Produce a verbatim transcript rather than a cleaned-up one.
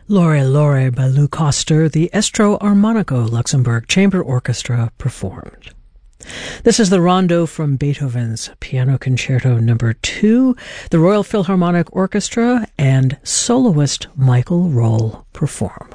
Lore Lore by Lou Koster, the Estro Armonico Luxembourg Chamber Orchestra performed. This is the rondo from Beethoven's Piano Concerto Number two, the Royal Philharmonic Orchestra and soloist Michael Roll performed.